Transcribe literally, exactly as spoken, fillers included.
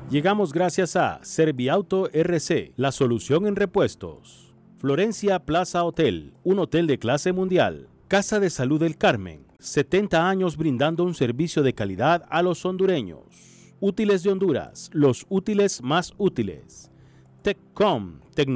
Llegamos gracias a Serviauto R C, la solución en repuestos. Florencia Plaza Hotel, un hotel de clase mundial. Casa de Salud del Carmen, setenta años brindando un servicio de calidad a los hondureños. Útiles de Honduras, los útiles más útiles. Tecom, tecnología.